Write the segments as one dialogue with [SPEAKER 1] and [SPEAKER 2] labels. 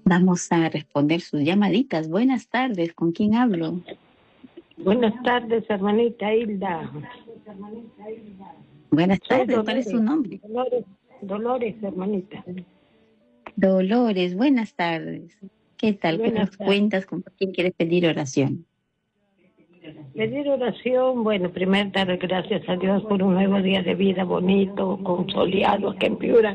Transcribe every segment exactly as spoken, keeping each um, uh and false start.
[SPEAKER 1] Vamos a responder sus llamaditas. Buenas tardes, ¿con quién hablo?
[SPEAKER 2] Buenas tardes, hermanita Hilda.
[SPEAKER 1] Buenas
[SPEAKER 2] Soy
[SPEAKER 1] tardes, ¿cuál es su
[SPEAKER 2] Dolores.
[SPEAKER 1] nombre?
[SPEAKER 2] Dolores, Dolores, hermanita.
[SPEAKER 1] Dolores, buenas tardes. ¿Qué tal? ¿Qué
[SPEAKER 2] Buenas
[SPEAKER 1] nos
[SPEAKER 2] tardes.
[SPEAKER 1] cuentas? ¿Con quién quieres pedir oración?
[SPEAKER 2] Pedir oración, bueno, primero dar gracias a Dios por un nuevo día de vida bonito, consoleado aquí en Piura.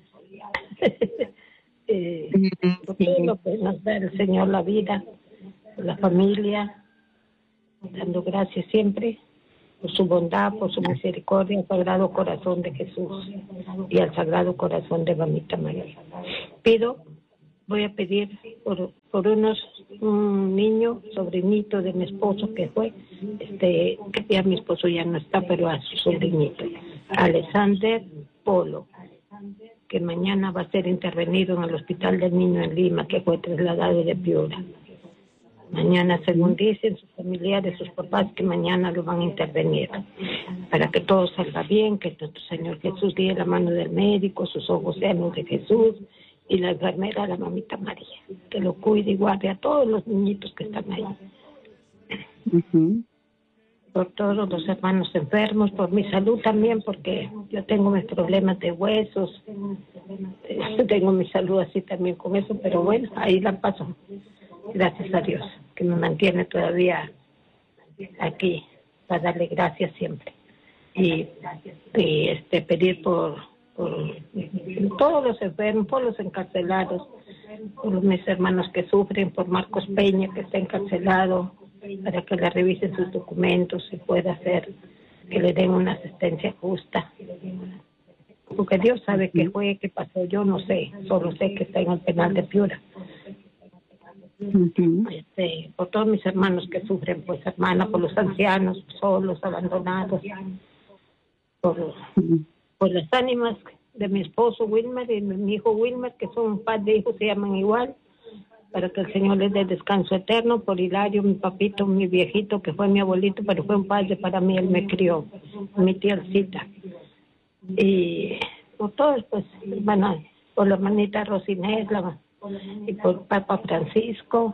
[SPEAKER 2] eh,
[SPEAKER 1] Mm,
[SPEAKER 2] por todo
[SPEAKER 1] sí.
[SPEAKER 2] lo que nos da el Señor, la vida, la familia, dando gracias siempre por su bondad, por su misericordia, al Sagrado Corazón de Jesús y al Sagrado Corazón de Mamita María. Pido, voy a pedir por, por unos, un niño, sobrinito de mi esposo que fue, este, que ya mi esposo ya no está, pero a su sobrinito, Alexander Polo, que mañana va a ser intervenido en el Hospital del Niño en Lima, que fue trasladado de Piura. Mañana, según dicen sus familiares, sus papás, que mañana lo van a intervenir para que todo salga bien, que nuestro Señor Jesús guíe la mano del médico, sus ojos sean los de Jesús y la enfermera, la mamita María, que lo cuide y guarde a todos los niñitos que están ahí.
[SPEAKER 1] Uh-huh.
[SPEAKER 2] Por todos los hermanos enfermos, por mi salud también, porque yo tengo mis problemas de huesos, eh, tengo mi salud así también con eso, pero bueno, ahí la paso. Gracias a Dios, que me mantiene todavía aquí, para darle gracias siempre. Y, y este pedir por, por todos los enfermos, por los encarcelados, por mis hermanos que sufren, por Marcos Peña, que está encarcelado, para que le revisen sus documentos y pueda hacer, que le den una asistencia justa. Porque Dios sabe qué fue, qué pasó, yo no sé, solo sé que está en el penal de Piura.
[SPEAKER 1] Uh-huh.
[SPEAKER 2] Este, por todos mis hermanos que sufren, pues hermana, por los ancianos, solos, abandonados, por,
[SPEAKER 1] Uh-huh.
[SPEAKER 2] por las ánimas de mi esposo Wilmer y de mi hijo Wilmer, que son un par de hijos, se llaman igual, para que el Señor les dé descanso eterno, por Hilario, mi papito, mi viejito, que fue mi abuelito, pero fue un padre para mí, él me crió, mi tía Alcita. Y por todos, pues, hermana, por la hermanita Rosinés, la, y por Papa Francisco,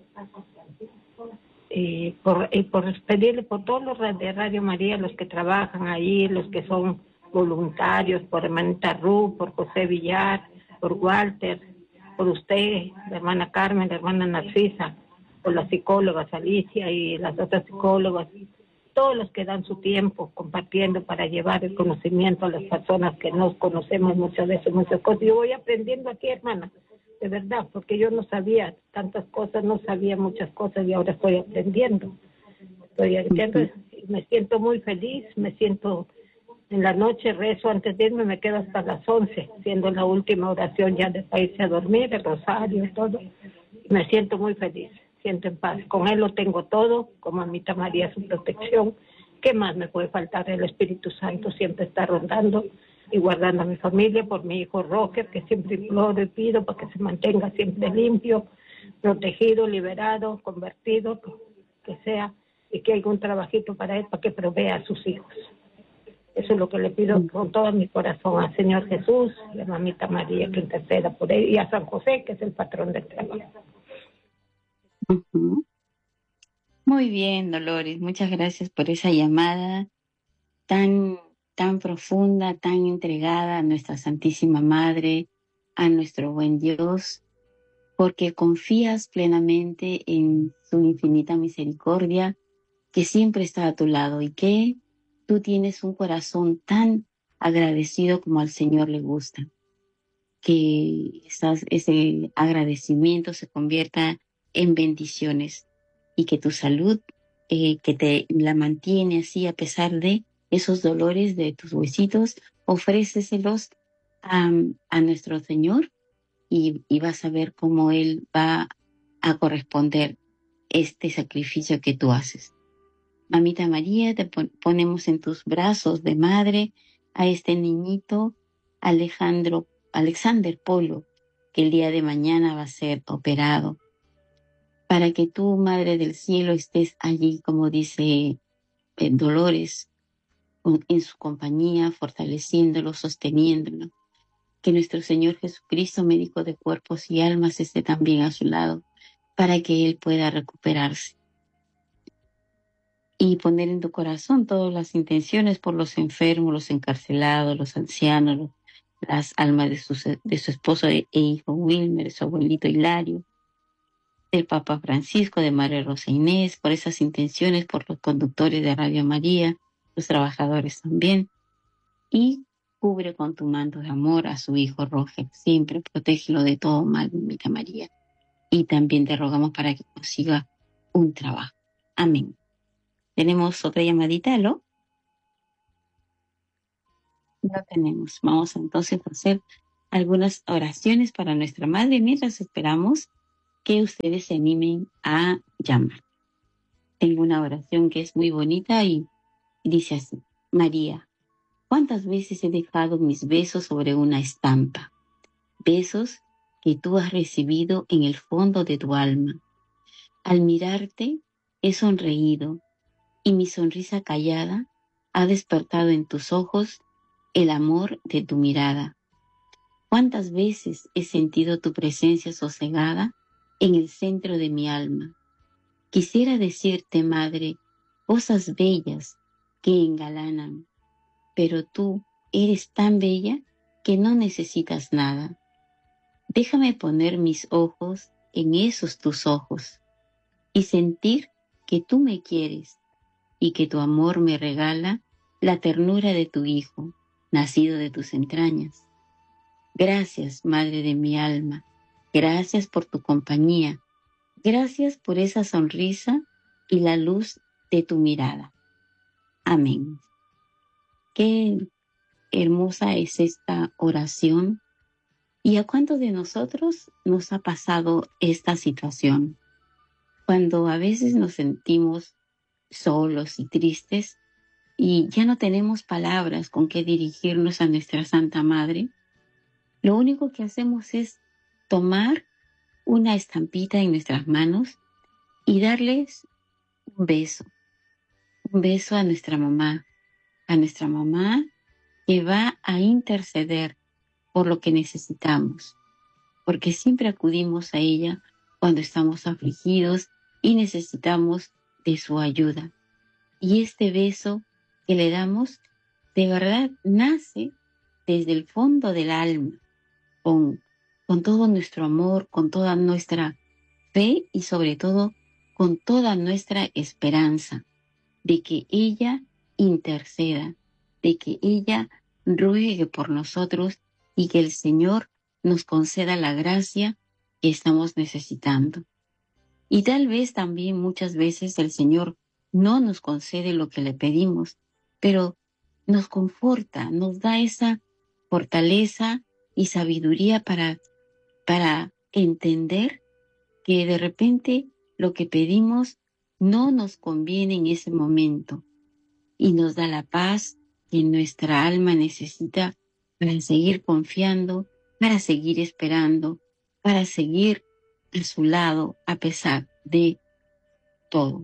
[SPEAKER 2] y por, y por pedirle por todos los de Radio María, los que trabajan ahí, los que son voluntarios, por hermanita Ru, por José Villar, por Walter, por usted, la hermana Carmen, la hermana Narcisa, por las psicólogas Alicia y las otras psicólogas, todos los que dan su tiempo compartiendo para llevar el conocimiento a las personas que no conocemos muchas veces, muchas cosas. Yo voy aprendiendo aquí, hermana, de verdad, porque yo no sabía tantas cosas, no sabía muchas cosas y ahora estoy aprendiendo. Estoy aprendiendo, me siento muy feliz, me siento en la noche, rezo antes de irme, me quedo hasta las once, siendo la última oración ya de para irse a dormir, el rosario y todo. Me siento muy feliz, siento en paz. Con Él lo tengo todo, como mamita María su protección. ¿Qué más me puede faltar? El Espíritu Santo siempre está rondando y guardando a mi familia, por mi hijo Roger, que siempre imploro y pido para que se mantenga siempre limpio, protegido, liberado, convertido, que sea, y que haya un trabajito para él, para que provea a sus hijos. Eso es lo que le pido con todo mi corazón al Señor Jesús, y a mamita María que interceda por él, y a San José, que es el patrón del trabajo.
[SPEAKER 1] Uh-huh. Muy bien, Dolores, muchas gracias por esa llamada tan, tan profunda, tan entregada a nuestra Santísima Madre, a nuestro buen Dios, porque confías plenamente en su infinita misericordia, que siempre está a tu lado y que tú tienes un corazón tan agradecido como al Señor le gusta, que estás, ese agradecimiento se convierta en bendiciones y que tu salud, eh, que te la mantiene así a pesar de esos dolores de tus huesitos, ofréceselos a, a nuestro Señor y, y vas a ver cómo Él va a corresponder este sacrificio que tú haces. Mamita María, te pon- ponemos en tus brazos de madre a este niñito Alejandro, Alexander Polo, que el día de mañana va a ser operado, para que tú, Madre del Cielo, estés allí, como dice eh, Dolores, en su compañía, fortaleciéndolo, sosteniéndolo, Que nuestro Señor Jesucristo, médico de cuerpos y almas, esté también a su lado para que Él pueda recuperarse. Y poner en tu corazón todas las intenciones por los enfermos, los encarcelados, los ancianos, los, las almas de su, de su esposo e hijo Wilmer, de su abuelito Hilario, del Papa Francisco, de María Rosa Inés, por esas intenciones, por los conductores de Radio María, los trabajadores también. Y cubre con tu manto de amor a su hijo Roger. Siempre protégelo de todo mal, Mamita María. Y también te rogamos para que consiga un trabajo. Amén. ¿Tenemos otra llamadita, ¿no? No tenemos. Vamos entonces a hacer algunas oraciones para nuestra madre mientras esperamos que ustedes se animen a llamar. Tengo una oración que es muy bonita y dice así: María, ¿cuántas veces he dejado mis besos sobre una estampa? Besos que tú has recibido en el fondo de tu alma. Al mirarte he sonreído y mi sonrisa callada ha despertado en tus ojos el amor de tu mirada. ¿Cuántas veces he sentido tu presencia sosegada en el centro de mi alma? Quisiera decirte, madre, cosas bellas que engalanan, pero tú eres tan bella que no necesitas nada. Déjame poner mis ojos en esos tus ojos y sentir que tú me quieres y que tu amor me regala la ternura de tu hijo, nacido de tus entrañas. Gracias, madre de mi alma, gracias por tu compañía, gracias por esa sonrisa y la luz de tu mirada. Amén. Qué hermosa es esta oración. ¿Y a cuántos de nosotros nos ha pasado esta situación? Cuando a veces nos sentimos solos y tristes y ya no tenemos palabras con que dirigirnos a nuestra Santa Madre, lo único que hacemos es tomar una estampita en nuestras manos y darles un beso, un beso a nuestra mamá, a nuestra mamá que va a interceder por lo que necesitamos, porque siempre acudimos a ella cuando estamos afligidos y necesitamos de su ayuda. Y este beso que le damos, de verdad, nace desde el fondo del alma, con, con todo nuestro amor, con toda nuestra fe y sobre todo con toda nuestra esperanza de que ella interceda, de que ella ruegue por nosotros y que el Señor nos conceda la gracia que estamos necesitando. Y tal vez también muchas veces el Señor no nos concede lo que le pedimos, pero nos conforta, nos da esa fortaleza y sabiduría para, para entender que de repente lo que pedimos no nos conviene en ese momento y nos da la paz que nuestra alma necesita para seguir confiando, para seguir esperando, para seguir a su lado a pesar de todo.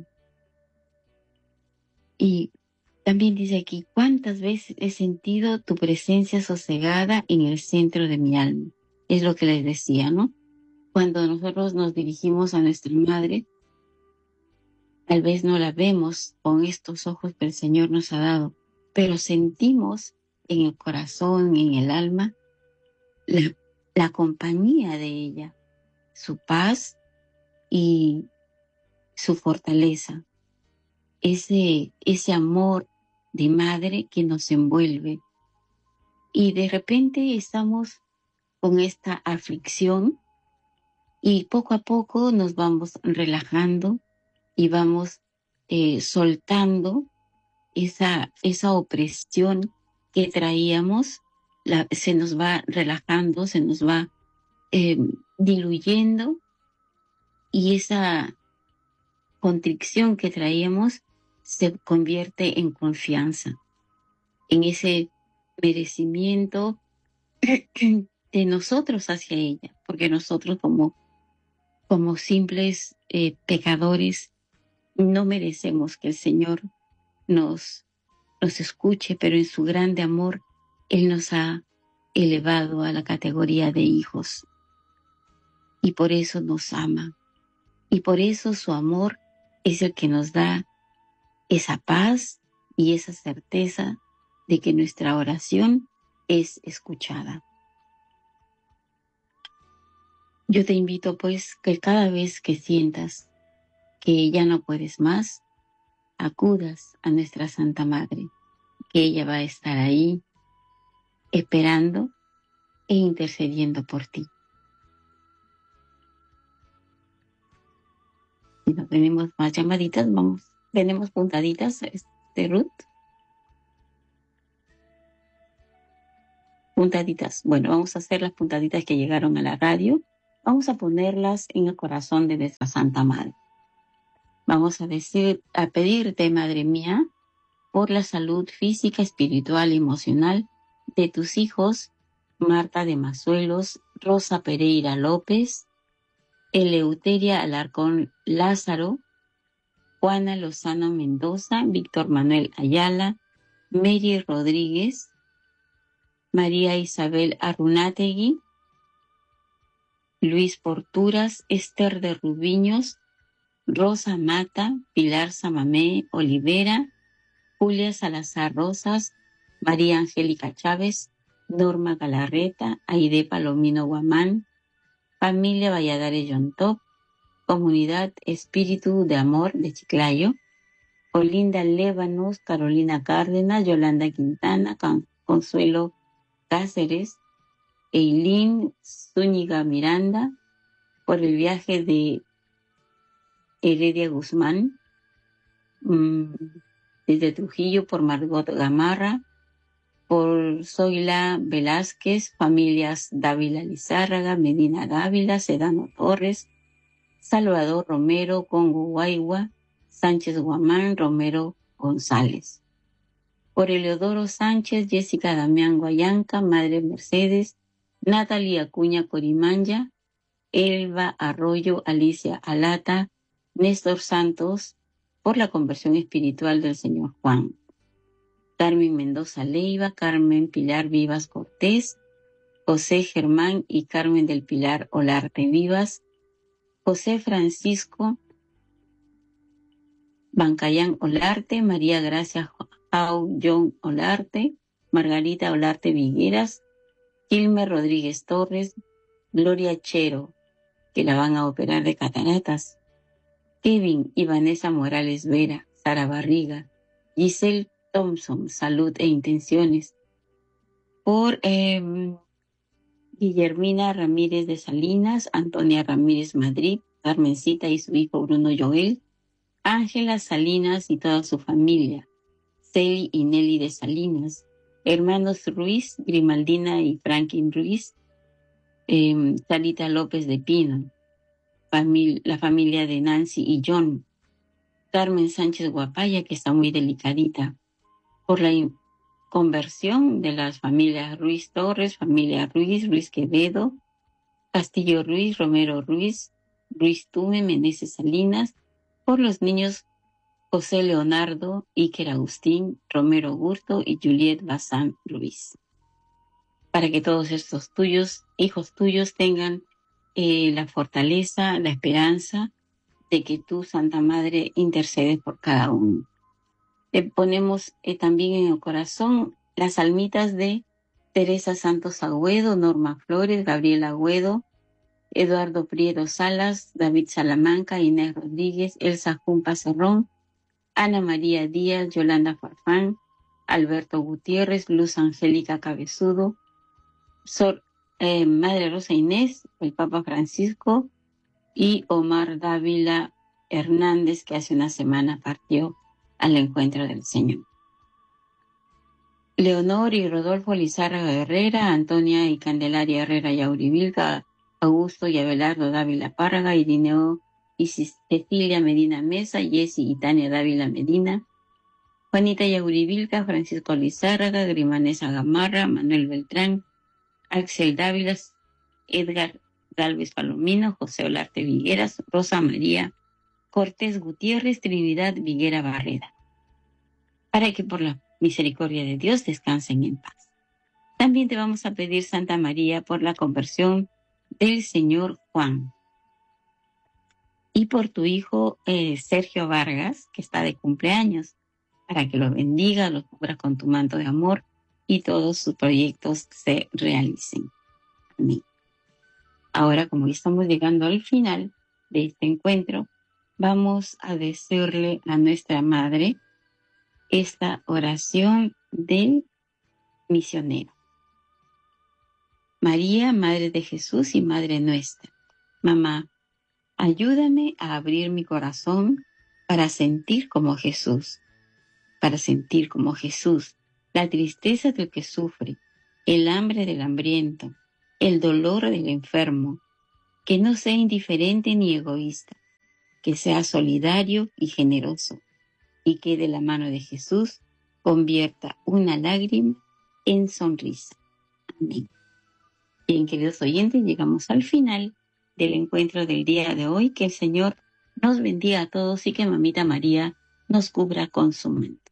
[SPEAKER 1] Y también dice aquí, ¿cuántas veces he sentido tu presencia sosegada en el centro de mi alma? Es lo que les decía, ¿no? Cuando nosotros nos dirigimos a nuestra madre, tal vez no la vemos con estos ojos que el Señor nos ha dado, pero sentimos en el corazón, en el alma, la, la compañía de ella, su paz y su fortaleza, ese, ese amor de madre que nos envuelve. Y de repente estamos con esta aflicción y poco a poco nos vamos relajando y vamos eh, soltando esa, esa opresión que traíamos, la, se nos va relajando, se nos va eh, diluyendo y esa contrición que traíamos se convierte en confianza, en ese merecimiento de nosotros hacia ella, porque nosotros como, como simples eh, pecadores no merecemos que el Señor nos, nos escuche, pero en su grande amor Él nos ha elevado a la categoría de hijos. Y por eso nos ama. Y por eso su amor es el que nos da esa paz y esa certeza de que nuestra oración es escuchada. Yo te invito pues que cada vez que sientas que ya no puedes más, acudas a nuestra Santa Madre, que ella va a estar ahí esperando e intercediendo por ti. Si no tenemos más llamaditas, vamos, tenemos puntaditas, este, Ruth. Puntaditas. Bueno, vamos a hacer las puntaditas que llegaron a la radio. Vamos a ponerlas en el corazón de nuestra Santa Madre. Vamos a decir, a pedirte, Madre mía, por la salud física, espiritual y emocional de tus hijos, Marta de Mazuelos, Rosa Pereira López, Eleuteria Alarcón Lázaro, Juana Lozano Mendoza, Víctor Manuel Ayala, Mary Rodríguez, María Isabel Arunátegui, Luis Porturas, Esther de Rubiños, Rosa Mata, Pilar Samamé Olivera, Julia Salazar Rosas, María Angélica Chávez, Norma Galarreta, Aide Palomino Guamán, Familia Valladares Yontop, Comunidad Espíritu de Amor de Chiclayo, Olinda Lébanos, Carolina Cárdenas, Yolanda Quintana, Consuelo Cáceres, Eileen Zúñiga Miranda, por el viaje de Heredia Guzmán, mmm, desde Trujillo, por Margot Gamarra, por Zoila Velázquez, familias Dávila Lizárraga, Medina Dávila, Sedano Torres, Salvador Romero, Congo Guaigua, Sánchez Guamán, Romero González. Por Eleodoro Sánchez, Jessica Damián Guayanca, Madre Mercedes, Natalia Acuña Corimanya, Elba Arroyo, Alicia Alata, Néstor Santos, por la conversión espiritual del señor Juan. Carmen Mendoza Leiva, Carmen Pilar Vivas Cortés, José Germán y Carmen del Pilar Olarte Vivas, José Francisco Bancayán Olarte, María Gracia Jau John Olarte, Margarita Olarte Vigueras, Gilmer Rodríguez Torres, Gloria Chero, que la van a operar de cataratas, Kevin y Vanessa Morales Vera, Sara Barriga, Giselle Thompson, Salud e Intenciones, por eh, Guillermina Ramírez de Salinas, Antonia Ramírez Madrid, Carmencita y su hijo Bruno Joel, Ángela Salinas y toda su familia, Celi y Nelly de Salinas, hermanos Ruiz, Grimaldina y Franklin Ruiz, eh, Sarita López de Pino, famil- la familia de Nancy y John, Carmen Sánchez Guapaya, que está muy delicadita, por la in- conversión de las familias Ruiz Torres, familia Ruiz, Ruiz Quevedo, Castillo Ruiz, Romero Ruiz, Ruiz Tume, Meneses Salinas, por los niños José Leonardo, Iker Agustín, Romero Gurto y Juliet Bazán Ruiz. Para que todos estos tuyos, hijos tuyos, tengan eh, la fortaleza, la esperanza de que tú, Santa Madre, intercedes por cada uno. Te ponemos eh, también en el corazón las almitas de Teresa Santos Agüedo, Norma Flores, Gabriela Agüedo, Eduardo Prieto Salas, David Salamanca, Inés Rodríguez, Elsa Jumpa Cerrón, Ana María Díaz, Yolanda Farfán, Alberto Gutiérrez, Luz Angélica Cabezudo, Sor, eh, Madre Rosa Inés, el Papa Francisco y Omar Dávila Hernández, que hace una semana partió al encuentro del Señor. Leonor y Rodolfo Lizárraga Herrera, Antonia y Candelaria Herrera Yauribilca, Augusto y Abelardo Dávila Párraga, Irineo y Cecilia Medina Mesa, Jessy y Tania Dávila Medina, Juanita Yauribilca, Francisco Lizárraga, Grimanesa Gamarra, Manuel Beltrán, Axel Dávila, Edgar Galvez Palomino, José Olarte Vigueras, Rosa María Cortés Gutiérrez, Trinidad Viguera Barreda, para que por la misericordia de Dios descansen en paz. También te vamos a pedir, Santa María, por la conversión del señor Juan y por tu hijo eh, Sergio Vargas, que está de cumpleaños, para que lo bendiga, lo cubra con tu manto de amor y todos sus proyectos se realicen. Amén. Ahora, como ya estamos llegando al final de este encuentro, vamos a decirle a nuestra Madre esta oración del misionero. María, Madre de Jesús y Madre nuestra, Mamá, ayúdame a abrir mi corazón para sentir como Jesús, para sentir como Jesús la tristeza del que sufre, el hambre del hambriento, el dolor del enfermo, que no sea indiferente ni egoísta, que sea solidario y generoso, y que de la mano de Jesús convierta una lágrima en sonrisa. Amén. Bien, queridos oyentes, llegamos al final del encuentro del día de hoy. Que el Señor nos bendiga a todos y que Mamita María nos cubra con su manto.